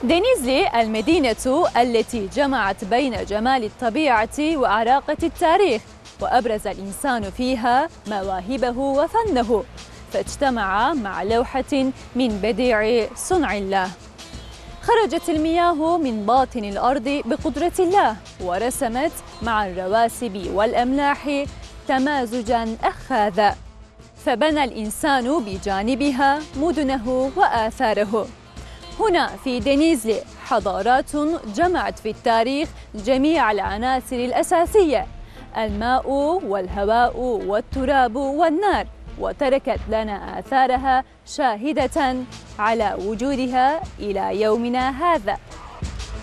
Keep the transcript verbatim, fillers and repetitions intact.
دنيزلي المدينة التي جمعت بين جمال الطبيعة وعراقة التاريخ، وأبرز الإنسان فيها مواهبه وفنه، فاجتمع مع لوحة من بديع صنع الله. خرجت المياه من باطن الأرض بقدرة الله، ورسمت مع الرواسب والأملاح تمازجاً أخاذا، فبنى الإنسان بجانبها مدنه وآثاره. هنا في دنيزلي حضارات جمعت في التاريخ جميع العناصر الأساسية، الماء والهواء والتراب والنار، وتركت لنا آثارها شاهدة على وجودها إلى يومنا هذا.